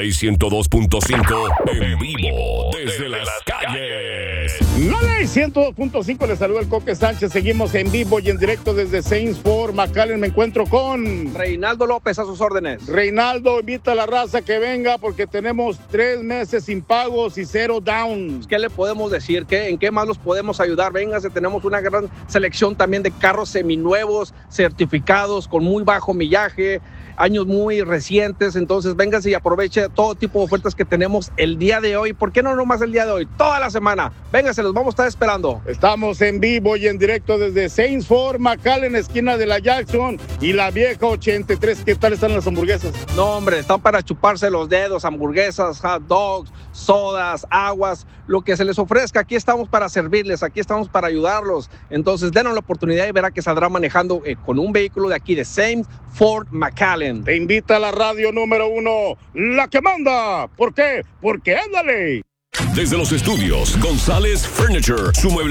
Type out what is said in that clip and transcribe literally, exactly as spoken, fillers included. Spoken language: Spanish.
Ley ciento dos punto cinco en vivo desde las calles. La Ley ciento dos punto cinco, le saluda el Coque Sánchez. Seguimos en vivo y en directo desde Saints Ford McAllen. Me encuentro con Reinaldo López, a sus órdenes. Reinaldo, invita a la raza que venga porque tenemos tres meses sin pagos y cero down. ¿Qué le podemos decir? ¿Qué, ¿En qué más los podemos ayudar? Véngase, tenemos una gran selección también de carros seminuevos, certificados, con muy bajo millaje, años muy recientes. Entonces véngase y aproveche todo tipo de ofertas que tenemos el día de hoy. ¿Por qué no nomás el día de hoy? Toda la semana. Véngase, los vamos a estar esperando. Estamos en vivo y en directo desde Saints Ford McAllen, esquina de la Jackson y la vieja ochenta y tres. ¿Qué tal están las hamburguesas? No, hombre, están para chuparse los dedos, hamburguesas, hot dogs, sodas, aguas, lo que se les ofrezca. Aquí estamos para servirles, aquí estamos para ayudarlos. Entonces, denos la oportunidad y verá que saldrá manejando eh, con un vehículo de aquí de Saints Ford McAllen. Te invita a la radio número uno, la que manda. ¿Por qué? Porque ándale. Desde los estudios González Furniture, su mueble